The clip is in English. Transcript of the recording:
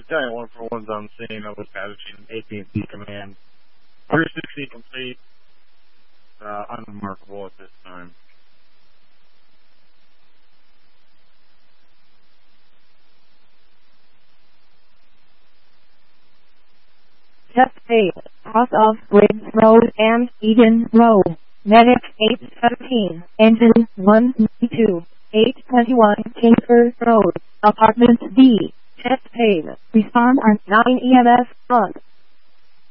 Battalion 141's on scene. I was establishing AT&T command. 360 complete. Unremarkable at this time. Test failed. Cross of Briggs Road and Eden Road. Medic 817. Engine 192. 821 Kingsford Road. Apartment D. Test failed. Respond on 9 EMS front.